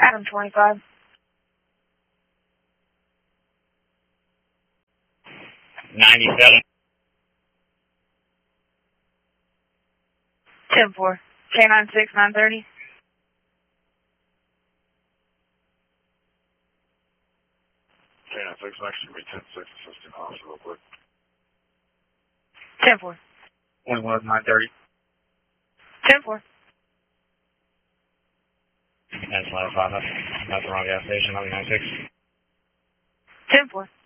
Adam 25. 97. 10-4. K96 930. K96, next to me, 10-6, assistant officer, real quick. 10-4. 21 930. 10-4. That's 5. That's the wrong gas station, 96. 10-4.